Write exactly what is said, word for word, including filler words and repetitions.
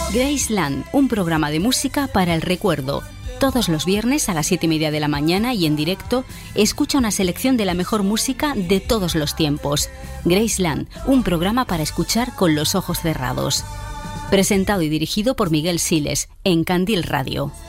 Graceland, un programa de música para el recuerdo. Todos los viernes a las siete y media de la mañana y en directo, escucha una selección de la mejor música de todos los tiempos. Graceland, un programa para escuchar con los ojos cerrados. Presentado y dirigido por Miguel Siles, en Candil Radio.